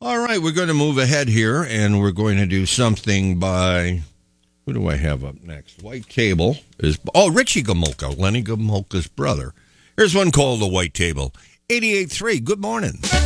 All right, we're going to move ahead here, and we're going to do something by... Who do I have up next? White Table is... Oh, Richie Gomulka, Lenny Gomulka's brother. Here's one called The White Table. 88.3, good morning.